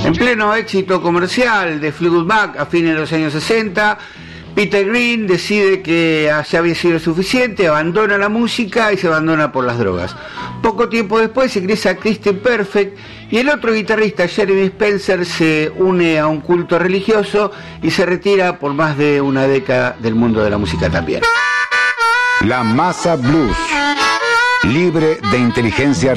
En pleno éxito comercial de Fleetwood Mac a fines de los años 60, Peter Green decide que ya había sido suficiente, abandona la música y se abandona por las drogas. Poco tiempo después ingresa Kristen Perfect y el otro guitarrista, Jeremy Spencer, se une a un culto religioso y se retira por más de una década del mundo de la música también. La Masa Blues, libre de inteligencia